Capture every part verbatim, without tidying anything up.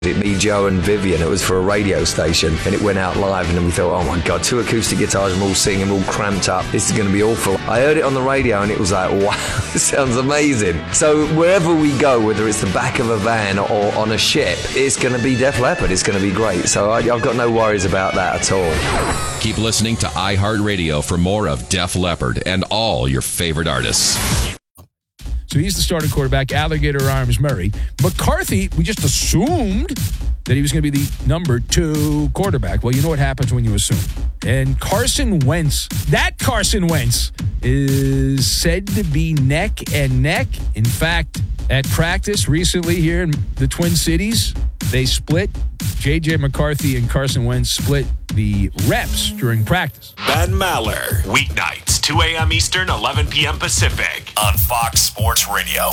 Me, Joe and Vivian, it was for a radio station and it went out live, and then we thought, oh my god, two acoustic guitars and we're all singing, we're all cramped up, this is going to be awful. I heard it on the radio and it was like, wow, this sounds amazing. So wherever we go, whether it's the back of a van or on a ship, it's going to be Def Leppard, it's going to be great. So I, I've got no worries about that at all. Keep listening to iHeartRadio for more of Def Leppard and all your favorite artists. So he's the starting quarterback, Alligator Arms Murray. McCarthy, we just assumed that he was going to be the number two quarterback. Well, you know what happens when you assume. And Carson Wentz, that Carson Wentz, is said to be neck and neck. In fact, at practice recently here in the Twin Cities, they split. J J McCarthy and Carson Wentz split the reps during practice. Ben Maller, weeknights, two a.m. Eastern, eleven p.m. Pacific, on Fox Sports Radio.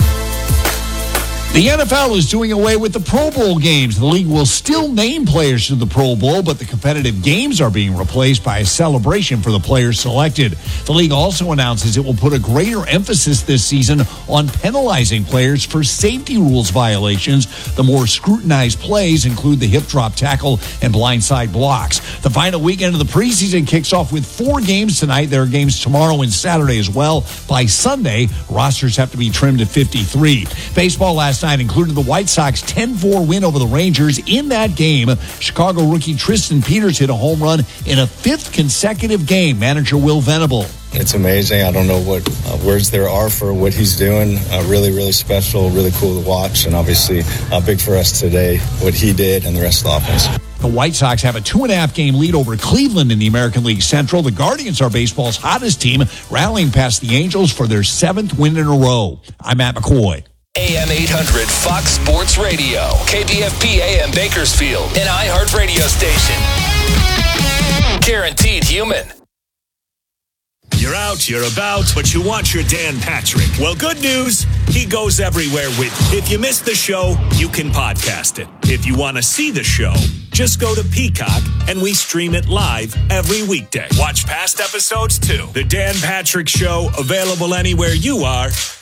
The N F L is doing away with the Pro Bowl games. The league will still name players to the Pro Bowl, but the competitive games are being replaced by a celebration for the players selected. The league also announces it will put a greater emphasis this season on penalizing players for safety rules violations. The more scrutinized plays include the hip drop tackle and blindside blocks. The final weekend of the preseason kicks off with four games tonight. There are games tomorrow and Saturday as well. By Sunday, rosters have to be trimmed to fifty-three. Baseball last night included the White Sox ten four win over the Rangers. In that game, Chicago rookie Tristan Peters hit a home run in a fifth consecutive game. Manager Will Venable. It's amazing. I don't know what uh, words there are for what he's doing. Uh, really, really special, really cool to watch, and obviously uh, big for us today, what he did and the rest of the offense. The White Sox have a two-and-a-half game lead over Cleveland in the American League Central. The Guardians are baseball's hottest team, rallying past the Angels for their seventh win in a row. I'm Matt McCoy. A M eight hundred Fox Sports Radio, K B F P A M Bakersfield, an iHeart radio station. Guaranteed human. You're out, you're about, but you want your Dan Patrick. Well, good news, he goes everywhere with you. If you missed the show, you can podcast it. If you want to see the show, just go to Peacock, and we stream it live every weekday. Watch past episodes, too. The Dan Patrick Show, available anywhere you are.